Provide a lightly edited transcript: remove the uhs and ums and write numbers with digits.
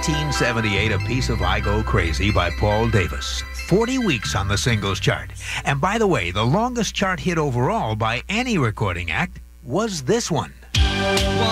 1978, A Piece of I Go Crazy by Paul Davis. 40 weeks on the singles chart. And by the way, the longest chart hit overall by any recording act was this one.